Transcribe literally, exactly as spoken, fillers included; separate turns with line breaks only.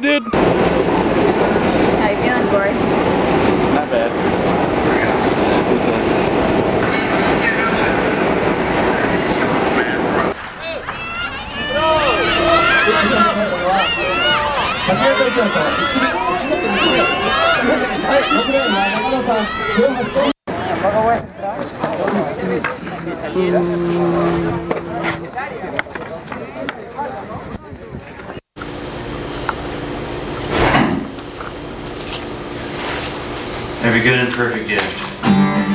dude?
How you feeling, Corey?
Not bad.
Every good and perfect gift